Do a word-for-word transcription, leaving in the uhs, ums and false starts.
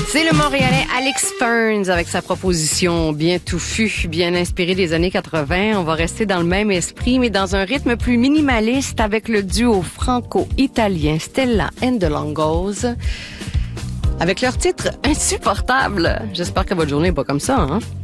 C'est le Montréalais Alex Ferns avec sa proposition bien touffue, bien inspirée des années quatre-vingts. On va rester dans le même esprit, mais dans un rythme plus minimaliste avec le duo franco-italien Stella and the Longos. Avec leur titre insupportable. J'espère que votre journée n'est pas comme ça, hein?